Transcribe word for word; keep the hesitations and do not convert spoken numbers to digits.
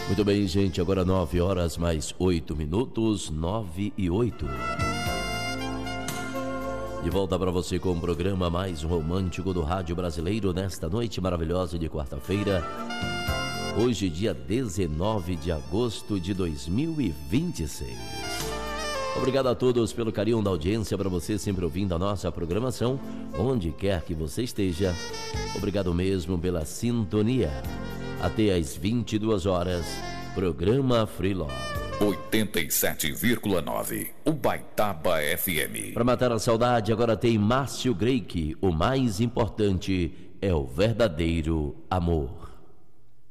Muito bem, gente, agora nove horas mais oito minutos, nove e oito. De volta para você com o programa mais romântico do rádio brasileiro nesta noite maravilhosa de quarta-feira. Hoje, dia dezenove de agosto de dois mil e vinte e seis. Obrigado a todos pelo carinho da audiência, para você sempre ouvindo a nossa programação, onde quer que você esteja. Obrigado mesmo pela sintonia. Até às vinte e duas horas, programa Freelove. oitenta e sete vírgula nove, Ubaitaba F M. Para matar a saudade, agora tem Márcio Greik. O mais importante é o verdadeiro amor.